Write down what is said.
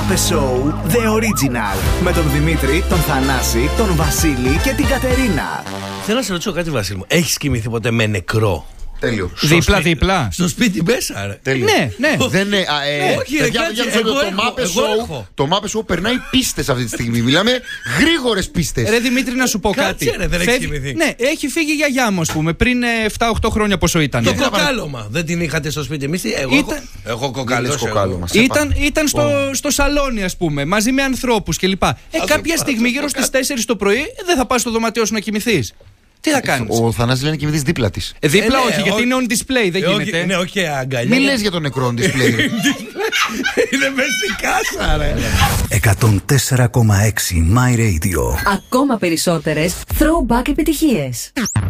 Μάπε Show The Original. Με τον Δημήτρη, τον Θανάση, τον Βασίλη και την Κατερίνα. Θέλω να σε ρωτήσω κάτι, Βασίλη μου. Έχεις κοιμηθεί ποτέ με νεκρό? Τέλειο. Δίπλα. Στο σπίτι μέσα, ρε. Τέλειο. Ναι. Δεν είναι. Όχι, ρε, κάτσε, το Mapes Show περνάει πίστες αυτή τη στιγμή. Μιλάμε γρήγορες πίστες. Ρε Δημήτρη, να σου πω κάτι. Κάτσε, ρε, δεν έχεις κοιμηθεί. Ναι, έχει φύγει η γιαγιά μου, ας πούμε, πριν 7-8 χρόνια πόσο ήταν. Το κοκάλωμα. Δεν την είχατε στο σπίτι? Εμείς έχω κοκάλωμα. Ήταν στο σαλόνι, ας πούμε, μαζί με ανθρώπους κλπ. Κάποια στιγμή γύρω στις 4 το πρωί δεν θα πας στο δωματιό σου να κοιμηθείς. Τι θα κάνεις? Ο Θανάσης λένε κοιμηθείς δίπλα της. Δίπλα όχι, γιατί είναι on display, δεν γίνεται. Ναι, όχι αγκαλιά. Μην λες για τον νεκρό on display. Είναι μες στην κάσα, ρε. 104,6 My Radio. Ακόμα περισσότερες throwback επιτυχίες.